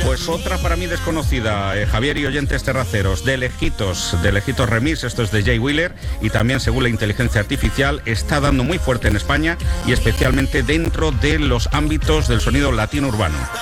Pues otra para mí desconocida, Javier y oyentes terraceros, de Lejitos Remix, esto es de Jay Wheeler, y también, según la inteligencia artificial, está dando muy fuerte en España y especialmente dentro de los ámbitos del sonido latino urbano.